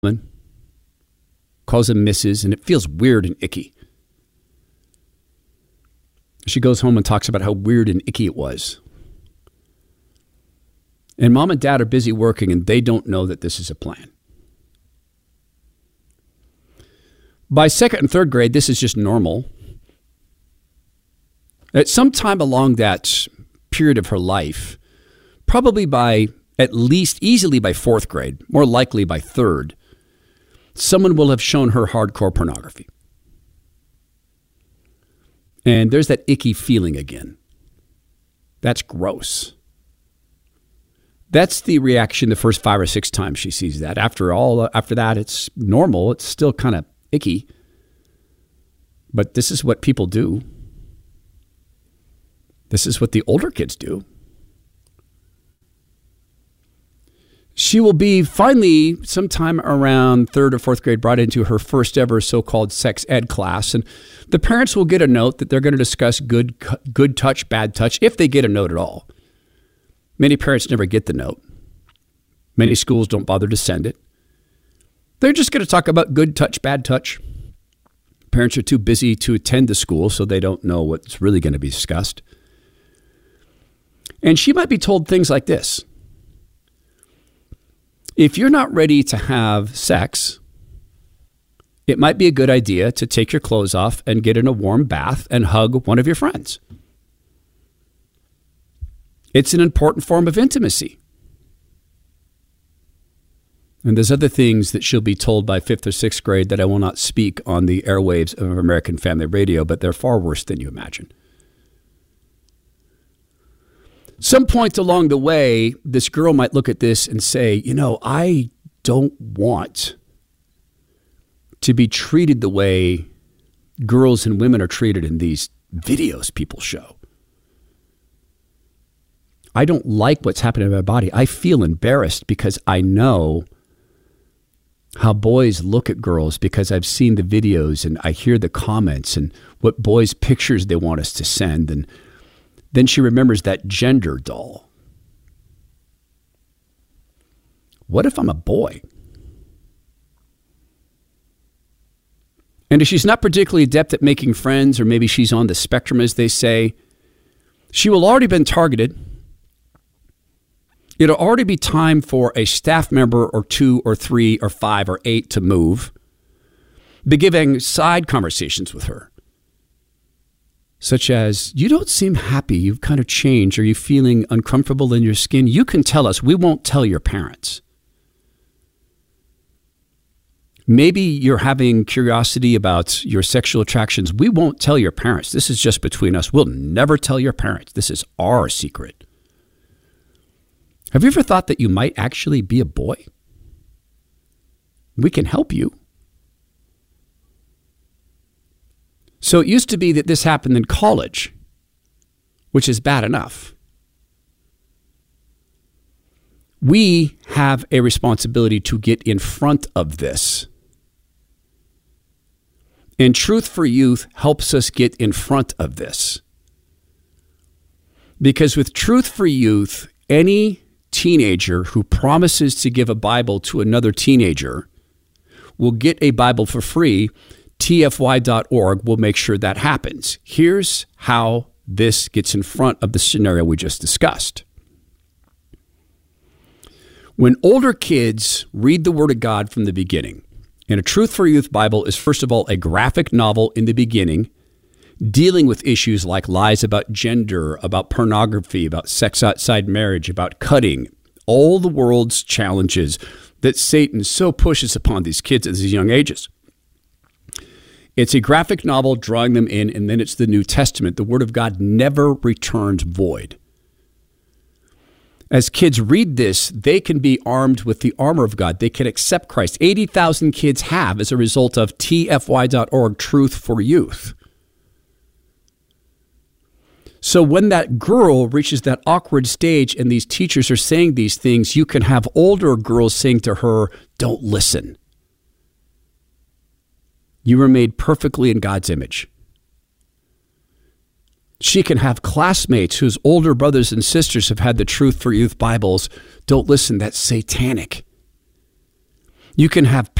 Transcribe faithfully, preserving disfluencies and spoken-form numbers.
calls him Missus, and it feels weird and icky. She goes home and talks about how weird and icky it was. And mom and dad are busy working, and they don't know that this is a plan. By second and third grade, this is just normal. At some time along that period of her life, probably by at least easily by fourth grade, more likely by third, someone will have shown her hardcore pornography. And there's that icky feeling again. That's gross. That's the reaction the first five or six times she sees that. After all, after that, it's normal. It's still kind of icky. But this is what people do. This is what the older kids do. She will be finally sometime around third or fourth grade brought into her first ever so-called sex ed class. And the parents will get a note that they're going to discuss good, good touch, bad touch, if they get a note at all. Many parents never get the note. Many schools don't bother to send it. They're just going to talk about good touch, bad touch. Parents are too busy to attend the school, so they don't know what's really going to be discussed. And she might be told things like this. If you're not ready to have sex, it might be a good idea to take your clothes off and get in a warm bath and hug one of your friends. It's an important form of intimacy. And there's other things that she'll be told by fifth or sixth grade that I will not speak on the airwaves of American Family Radio, but they're far worse than you imagine. Some point along the way, this girl might look at this and say, you know, I don't want to be treated the way girls and women are treated in these videos people show. I don't like what's happening in my body. I feel embarrassed because I know how boys look at girls because I've seen the videos and I hear the comments and what boys' pictures they want us to send. And then she remembers that gender doll. What if I'm a boy? And if she's not particularly adept at making friends, or maybe she's on the spectrum, as they say, she will already been targeted. It'll already be time for a staff member or two or three or five or eight to move, be giving side conversations with her. Such as, you don't seem happy, you've kind of changed, are you feeling uncomfortable in your skin? You can tell us, we won't tell your parents. Maybe you're having curiosity about your sexual attractions. We won't tell your parents. This is just between us. We'll never tell your parents. This is our secret. Have you ever thought that you might actually be a boy? We can help you. So it used to be that this happened in college, which is bad enough. We have a responsibility to get in front of this. And Truth for Youth helps us get in front of this. Because with Truth for Youth, any teenager who promises to give a Bible to another teenager will get a Bible for free. T F Y dot org will make sure that happens. Here's how this gets in front of the scenario we just discussed. When older kids read the Word of God from the beginning, and a Truth for Youth Bible is, first of all, a graphic novel in the beginning, dealing with issues like lies about gender, about pornography, about sex outside marriage, about cutting, all the world's challenges that Satan so pushes upon these kids at these young ages. It's a graphic novel drawing them in, and then it's the New Testament. The Word of God never returns void. As kids read this, they can be armed with the armor of God. They can accept Christ. eighty thousand kids have as a result of T F Y dot org, Truth for Youth. So when that girl reaches that awkward stage and these teachers are saying these things, you can have older girls saying to her, don't listen. You were made perfectly in God's image. She can have classmates whose older brothers and sisters have had the Truth for Youth Bibles. Don't listen, that's satanic. You can have